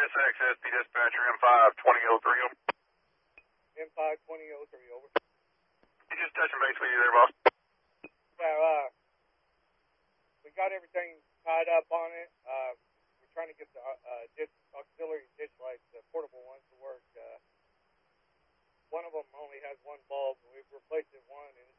this access, the dispatcher M52003. M52003, over. He's just touching base with you there, boss. Yeah, we got everything tied up on it. We're trying to get the auxiliary ditch lights, the portable ones, to work. One of them only has one bulb. We've replaced it one, and